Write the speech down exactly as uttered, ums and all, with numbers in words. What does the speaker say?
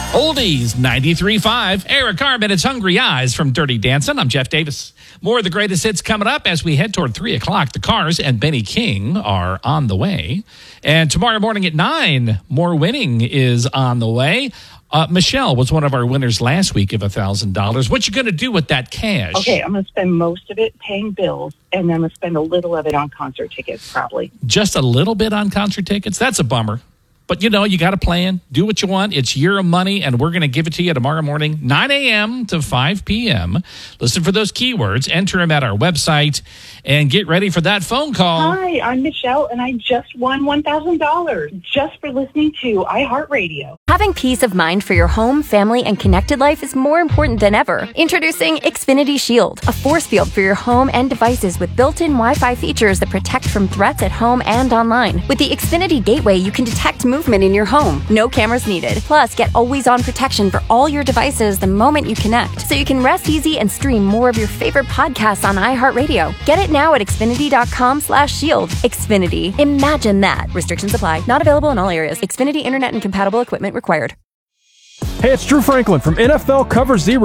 Oldies ninety-three point five. Eric Carmen, it's Hungry Eyes from Dirty Dancing. I'm Jeff Davis. More of the greatest hits coming up as we head toward three o'clock. The Cars and Benny King are on the way. And tomorrow morning at nine, more winning is on the way. Uh, Michelle was one of our winners last week of one thousand dollars. What you going to do with that cash? Okay, I'm going to spend most of it paying bills, and then I'm going to spend a little of it on concert tickets, probably. Just a little bit on concert tickets? That's a bummer. But, you know, you got to plan. Do what you want. It's your money, and we're going to give it to you tomorrow morning, nine a.m. to five p.m. Listen for those keywords. Enter them at our website, and get ready for that phone call. Hi, I'm Michelle, and I just won one thousand dollars just for listening to iHeartRadio. Having peace of mind for your home, family, and connected life is more important than ever. Introducing Xfinity Shield, a force field for your home and devices with built-in Wi-Fi features that protect from threats at home and online. With the Xfinity Gateway, you can detect movement in your home. No cameras needed. Plus, get always-on protection for all your devices the moment you connect, so you can rest easy and stream more of your favorite podcasts on iHeartRadio. Get it now at Xfinity.com slash shield. Xfinity. Imagine that. Restrictions apply. Not available in all areas. Xfinity Internet and compatible equipment required. Hey, it's Drew Franklin from N F L Cover Zero.